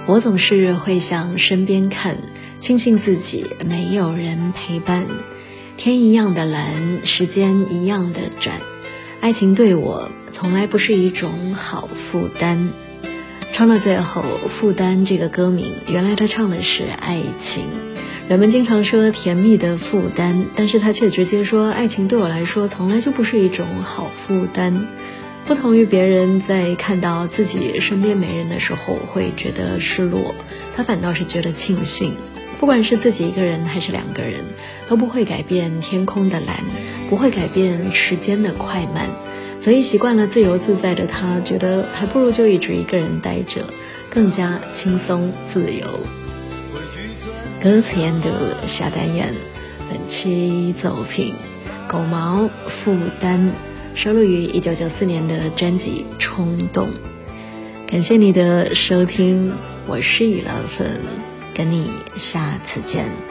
我总是会向身边看，庆幸自己没有人陪伴。天一样的蓝，时间一样的转，爱情对我从来不是一种好负担。唱到最后，负担这个歌名，原来他唱的是爱情。人们经常说甜蜜的负担，但是他却直接说爱情对我来说从来就不是一种好负担。不同于别人在看到自己身边没人的时候会觉得失落，他反倒是觉得庆幸。不管是自己一个人还是两个人，都不会改变天空的蓝，不会改变时间的快慢。所以习惯了自由自在的他，觉得还不如就一直一个人待着，更加轻松自由。歌词研读下单元，本期作品狗毛负担，收录于1994年的专辑《冲动》。感谢你的收听，我是以乐芬，跟你下次见。